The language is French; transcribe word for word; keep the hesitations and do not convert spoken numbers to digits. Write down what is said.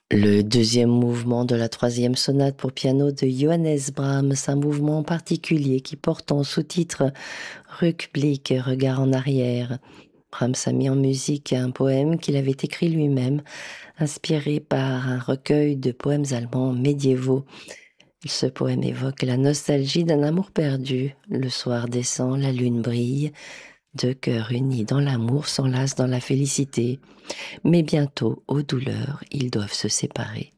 Le deuxième mouvement de la troisième sonate pour piano de Johannes Brahms, un mouvement particulier qui porte en sous-titre Rückblick, regard en arrière. Brahms a mis en musique un poème qu'il avait écrit lui-même, inspiré par un recueil de poèmes allemands médiévaux. Ce poème évoque la nostalgie d'un amour perdu. Le soir descend, la lune brille, deux cœurs unis dans l'amour s'enlacent dans la félicité. Mais bientôt, aux douleurs, ils doivent se séparer.